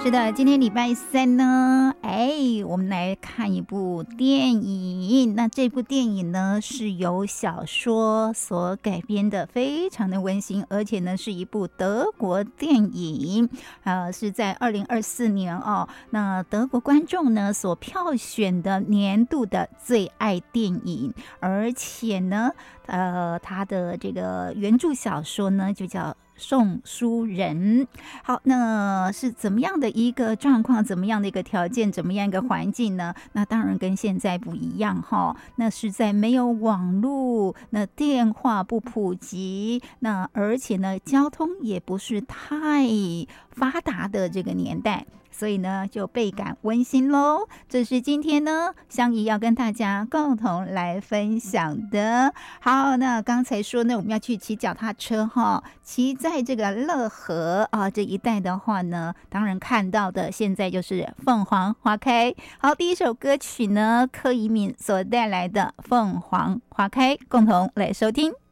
是的，今天礼拜三呢，我们来看一部电影。那这部电影呢是由小说所改编的，非常的温馨，而且呢是一部德国电影，是在2024年哦。那德国观众呢所票选的年度的最爱电影，而且呢，它的这个原著小说呢就叫送书人。好，那是怎么样的一个状况，怎么样的一个条件，怎么样一个环境呢？那当然跟现在不一样哈，那是在没有网络，那电话不普及，那而且呢交通也不是太发达的这个年代，所以呢就倍感温馨咯。这是今天呢香怡要跟大家共同来分享的。好，那刚才说呢我们要去骑脚踏车哈，骑在这个乐和这一带的话呢，当然看到的现在就是凤凰花开。好，第一首歌曲呢柯以敏所带来的凤凰花开，共同来收听。